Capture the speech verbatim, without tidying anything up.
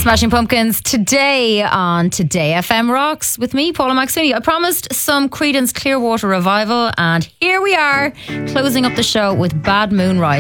Smashing Pumpkins today on Today F M Rocks with me, Paula Maxini. I promised some Creedence Clearwater Revival, and here we are closing up the show with Bad Moon Rising.